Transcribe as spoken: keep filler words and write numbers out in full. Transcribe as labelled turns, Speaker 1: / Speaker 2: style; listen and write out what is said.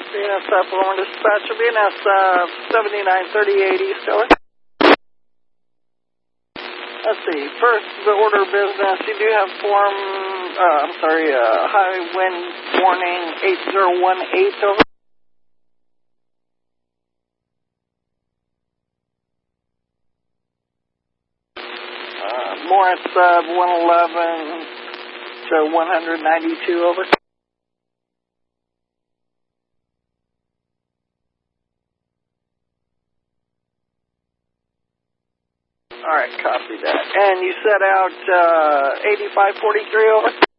Speaker 1: B N S Supplemental Dispatcher, B N S uh, seventy-nine thirty-eight East, over. Let's see, first, the order of business, you do have form, uh, I'm sorry, uh, high wind warning eight zero one eight, over. Uh, Morris sub one eleven to one ninety-two, over. All right, copy that. And you set out uh, eighty-five forty-three, over.